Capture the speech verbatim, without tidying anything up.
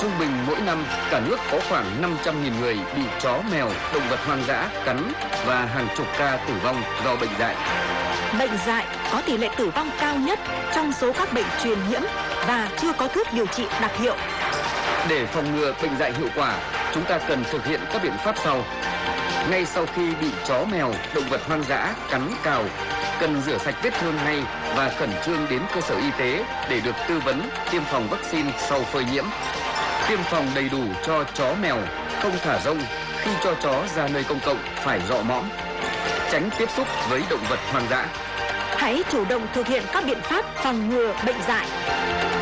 Trung bình mỗi năm, cả nước có khoảng năm trăm nghìn người bị chó, mèo, động vật hoang dã cắn và hàng chục ca tử vong do bệnh dại. Bệnh dại có tỷ lệ tử vong cao nhất trong số các bệnh truyền nhiễm và chưa có thuốc điều trị đặc hiệu. Để phòng ngừa bệnh dại hiệu quả, chúng ta cần thực hiện các biện pháp sau. Ngay sau khi bị chó, mèo, động vật hoang dã cắn, cào, cần rửa sạch vết thương ngay và khẩn trương đến cơ sở y tế để được tư vấn tiêm phòng vaccine sau phơi nhiễm. Tiêm phòng đầy đủ cho chó, mèo, không thả rông. Khi cho chó ra nơi công cộng phải dọ mõm. Tránh tiếp xúc với động vật hoang dã. Hãy chủ động thực hiện các biện pháp phòng ngừa bệnh dại.